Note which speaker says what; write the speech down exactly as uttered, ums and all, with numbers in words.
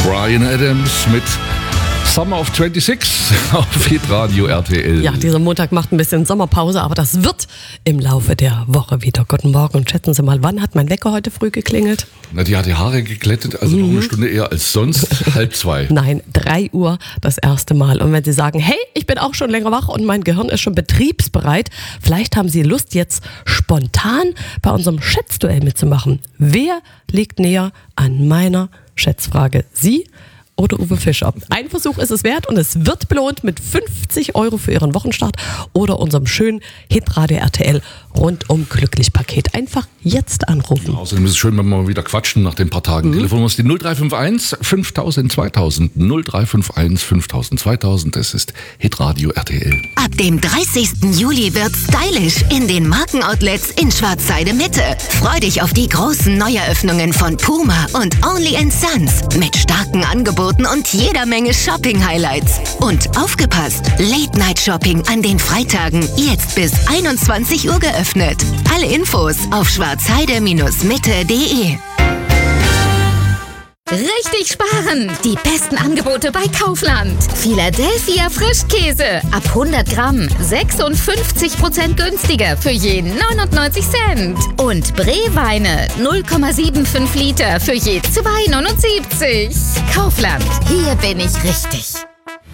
Speaker 1: Bryan Adams mit Summer of sechsundzwanzig auf Hitradio R T L.
Speaker 2: Ja, dieser Montag macht ein bisschen Sommerpause, aber das wird im Laufe der Woche wieder. Guten Morgen und schätzen Sie mal, wann hat mein Wecker heute früh geklingelt?
Speaker 1: Na, die hat die Haare geglättet, also mhm. noch eine Stunde eher als sonst, halb zwei.
Speaker 2: Nein, drei Uhr das erste Mal. Und wenn Sie sagen, hey, ich bin auch schon länger wach und mein Gehirn ist schon betriebsbereit, vielleicht haben Sie Lust, jetzt spontan bei unserem Schätzduell mitzumachen. Wer liegt näher an meiner Schätzfrage? Sie oder Uwe Fischer? Ein Versuch ist es wert und es wird belohnt mit fünfzig Euro für Ihren Wochenstart oder unserem schönen Hitradio R T L rundum glücklich Paket. Einfach jetzt anrufen.
Speaker 1: Ja, außerdem ist es schön, wenn wir mal wieder quatschen nach den paar Tagen. Mhm. Telefonnummer ist die null drei fünf eins fünftausend zweitausend. null drei fünf eins fünftausend zweitausend. Das ist Hitradio R T L.
Speaker 3: Ab dem dreißigsten Juli wird stylisch in den Markenoutlets in Schwarzheide Mitte. Freu dich auf die großen Neueröffnungen von Puma und Only and Sons mit starken Angeboten und jeder Menge Shopping-Highlights. Und aufgepasst, Late-Night-Shopping an den Freitagen jetzt bis einundzwanzig Uhr geöffnet. Alle Infos auf schwarzheide Mitte punkt de.
Speaker 4: Richtig sparen! Die besten Angebote bei Kaufland. Philadelphia Frischkäse ab hundert Gramm sechsundfünfzig Prozent günstiger für je neunundneunzig Cent. Und Bree-Weine null Komma fünfundsiebzig Liter für je zwei Euro neunundsiebzig. Kaufland, hier bin ich richtig.